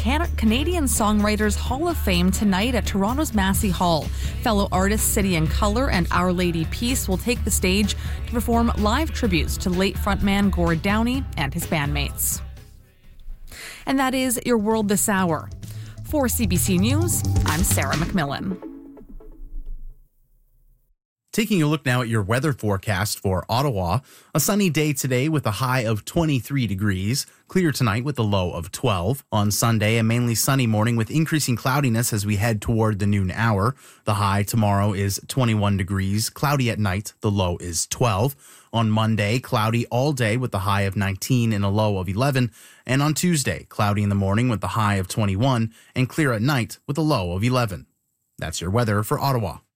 Canadian Songwriters Hall of Fame tonight at Toronto's Massey Hall. Fellow artists City and Colour and Our Lady Peace will take the stage to perform live tributes to late frontman Gord Downie and his bandmates. And that is your World This Hour. For CBC News, I'm Sarah McMillan. Taking a look now at your weather forecast for Ottawa. A sunny day today with a high of 23 degrees. Clear tonight with a low of 12. On Sunday, a mainly sunny morning with increasing cloudiness as we head toward the noon hour. The high tomorrow is 21 degrees. Cloudy at night. The low is 12. On Monday, cloudy all day with a high of 19 and a low of 11. And on Tuesday, cloudy in the morning with a high of 21 and clear at night with a low of 11. That's your weather for Ottawa.